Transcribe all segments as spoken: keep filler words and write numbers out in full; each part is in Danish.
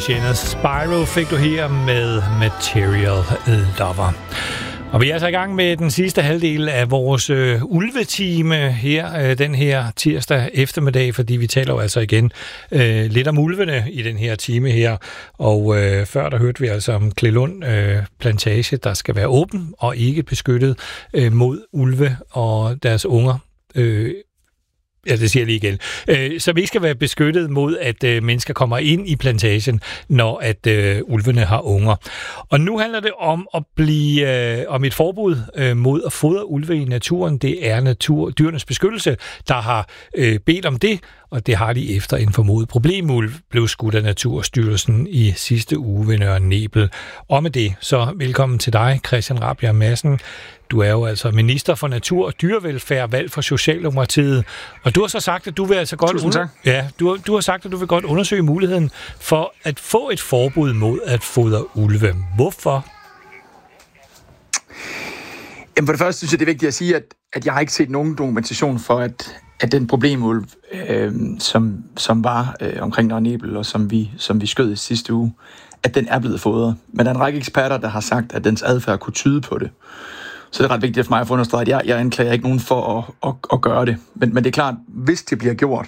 Jenner. Spyro fik du her med Material Lover. Og vi er altså i gang med den sidste halvdel af vores øh, ulvetime her, øh, den her tirsdag eftermiddag, fordi vi taler jo altså igen øh, lidt om ulvene i den her time her. Og øh, før der hørte vi altså om Klelund øh, Plantage, der skal være åben og ikke beskyttet øh, mod ulve og deres unger. Øh, Ja, det siger jeg lige igen. Øh, så vi ikke skal være beskyttet mod, at øh, mennesker kommer ind i plantagen, når at øh, ulvene har unger. Og nu handler det om at blive øh, om et forbud øh, mod at fodre ulve i naturen. Det er natur, dyrenes beskyttelse, der har øh, bedt om det, og det har de efter en formodet problemulv blev skudt af Naturstyrelsen i sidste uge ved Nørre Nebel. Og med det, så velkommen til dig, Christian Rabjerg Madsen. Du er jo altså minister for natur og dyrevelfærd, valgt for Socialdemokratiet. Og du har så sagt, at du vil altså godt under... ja, du, har, du har sagt, at du vil godt undersøge muligheden for at få et forbud mod at fodre ulve. Hvorfor? Jamen for det første synes jeg, det er vigtigt at sige, at, at jeg har ikke set nogen dokumentation for, at, at den problemulv, øh, som, som var øh, omkring Nørre Nebel, og som vi, som vi skød i sidste uge, at den er blevet fodret. Men der er en række eksperter, der har sagt, at dens adfærd kunne tyde på det. Så det er ret vigtigt for mig at få understreget, at jeg, jeg anklager ikke nogen for at, at, at gøre det. Men, men det er klart, hvis det bliver gjort,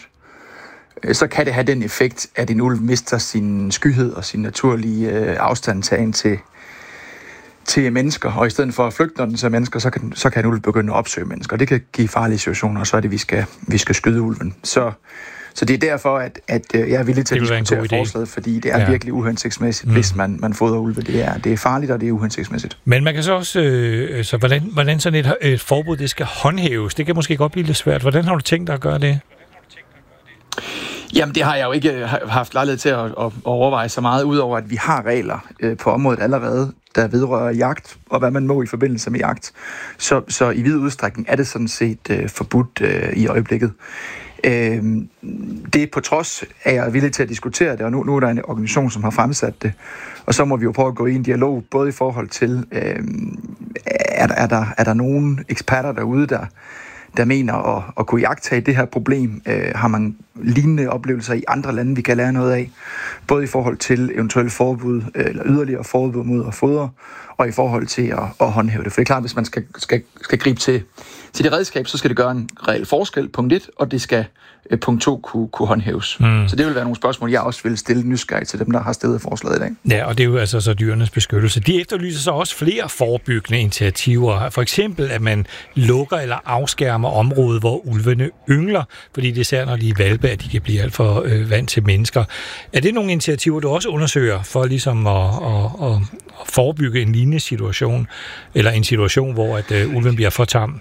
så kan det have den effekt, at en ulv mister sin skyhed og sin naturlige øh, afstandtagen til, til mennesker. Og i stedet for at flygte, når den ser mennesker, så kan, så kan en ulv begynde at opsøge mennesker. Det kan give farlige situationer, og så er det, vi skal, vi skal skyde ulven. Så, så det er derfor, at, at jeg er villig til at diskutere forslaget, fordi det er ja. virkelig uhensigtsmæssigt, mm. hvis man, man fodrer ulve. Det er, det er farligt, og det er uhensigtsmæssigt. Men man kan så også, øh, så hvordan, hvordan sådan et, et forbud det skal håndhæves, det kan måske godt blive lidt svært. Hvordan har du tænkt dig at gøre det? Jamen, det har jeg jo ikke haft lejlighed til at, at overveje så meget, udover at vi har regler øh, på området allerede, der vedrører jagt, og hvad man må i forbindelse med jagt. Så, så i vid udstrækning er det sådan set øh, forbudt øh, i øjeblikket. Øh, det er på trods af, jeg er villig til at diskutere det, og nu, nu er der en organisation, som har fremsat det, og så må vi jo prøve at gå i en dialog, både i forhold til, øh, er, der, er, der, er der nogen eksperter derude, der der mener at, at kunne iagttage det her problem. Øh, har man lignende oplevelser i andre lande, vi kan lære noget af, både i forhold til eventuelle forbud, eller yderligere forbud mod at fodre, og i forhold til at, at håndhæve det. For det er klart, hvis man skal, skal, skal gribe til, til det redskab, så skal det gøre en reel forskel, punkt et, og det skal punkt to kunne, kunne håndhæves. Mm. Så det vil være nogle spørgsmål, jeg også vil stille nysgerrig til dem, der har stillet forslaget i dag. Ja, og det er jo altså så dyrenes beskyttelse. De efterlyser så også flere forebyggende initiativer. For eksempel, at man lukker eller afskærmer området, hvor ulvene yngler, fordi det er især, når de er hvalpe, at de kan blive alt for øh, vant til mennesker. Er det nogle initiativer, du også undersøger for ligesom at, at, at, at forebygge en lignende situation, eller en situation, hvor at øh, ulven bliver for tam?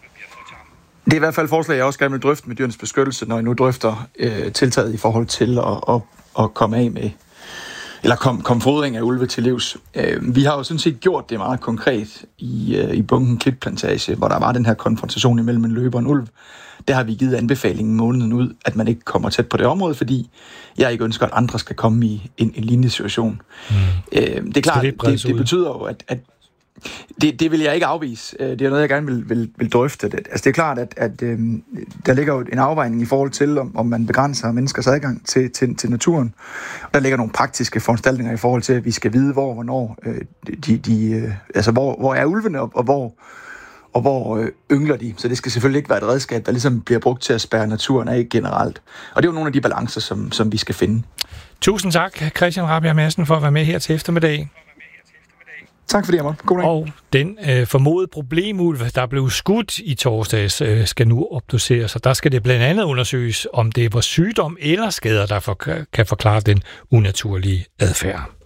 Det er i hvert fald et forslag, jeg også gerne vil drøfte med dyrenes beskyttelse, når jeg nu drøfter øh, tiltaget i forhold til at, at, at komme af med, eller komme kom fodring af ulve til livs. Øh, vi har jo sådan set gjort det meget konkret i, øh, i Bunken Klitplantage, hvor der var den her konfrontation imellem en løber og en ulv. Der har vi givet anbefalingen måneden ud, at man ikke kommer tæt på det område, fordi jeg ikke ønsker, at andre skal komme i en, en lignende situation. Mm. Øh, det er klart, det, det, det betyder jo, at, at Det, det vil jeg ikke afvise. Det er noget, jeg gerne vil, vil, vil drøfte. Det. Altså, det er klart, at, at øhm, der ligger jo en afvejning i forhold til, om, om man begrænser menneskers adgang til, til, til naturen. Og der ligger nogle praktiske foranstaltninger i forhold til, at vi skal vide, hvor hvornår øh, de, de, øh, altså, hvor, hvor er ulvene, og, og hvor, og hvor øh, yngler de. Så det skal selvfølgelig ikke være et redskab, der ligesom bliver brugt til at spærre naturen af generelt. Og det er jo nogle af de balancer, som, som vi skal finde. Tusind tak, Christian Rabjerg Madsen, for at være med her til eftermiddag. Tak for det, Amor. God dag. Og den øh, formodede problemulv, der blev skudt i torsdags, øh, skal nu obduceres, og der skal det blandt andet undersøges, om det var sygdom eller skader, der for, kan forklare den unaturlige adfærd.